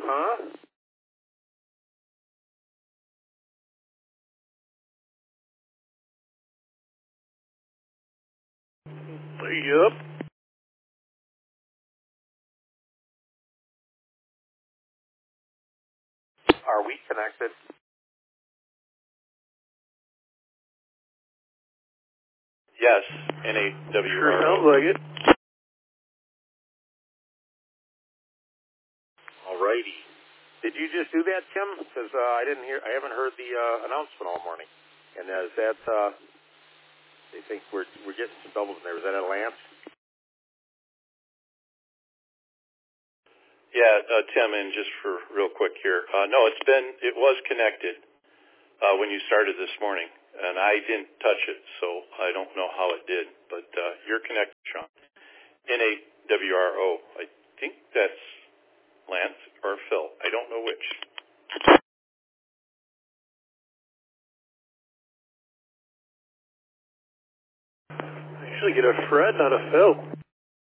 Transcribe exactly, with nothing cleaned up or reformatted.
huh? Yup. Are we connected? Yes, N A W R O. Sure sounds like it. Alrighty. Did you just do that, Tim? Because uh, I didn't hear. I haven't heard the uh, announcement all morning. And is that? Uh, they think we're we're getting some doubles in there. Is that a Lance? Yeah, uh, Tim, and just for real quick here. Uh, no, it's been, it was connected uh, when you started this morning, and I didn't touch it, so I don't know how it did, but uh, you're connected, Sean. N A W R O. I think that's Lance or Phil. I don't know which. I usually get a Fred, not a Phil.